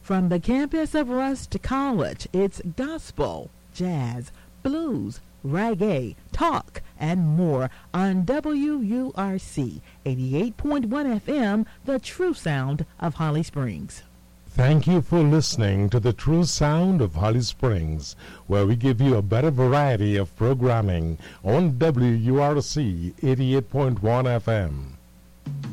From the campus of Rust College, it's gospel, jazz, blues, reggae, talk, and more on WURC 88.1 FM, the true sound of Holly Springs. Thank you for listening to the true sound of Holly Springs, where we give you a better variety of programming on WURC 88.1 FM.